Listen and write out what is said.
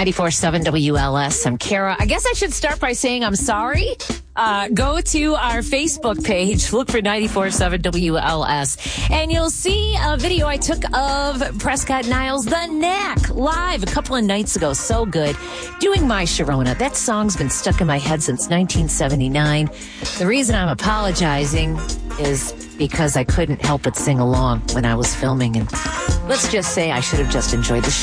94.7 WLS. I'm Kara. I guess I should start by saying I'm sorry. Go to our Facebook page, look for 94.7 WLS, and you'll see a video I took of Prescott Niles, The Knack, live a couple of nights ago. So good. Doing My Sharona. That song's been stuck in my head since 1979. The reason I'm apologizing is because I couldn't help but sing along when I was filming. And let's just say I should have just enjoyed the show.